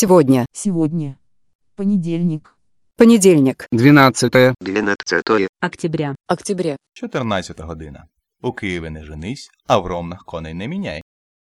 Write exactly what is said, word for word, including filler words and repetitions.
Сегодня. Сегодня. Понедельник. Понедельник. двенадцатое. двенадцатое октября. Октября. чотирнадцята година. У Києві не женись, а в Ромнах коней не міняй.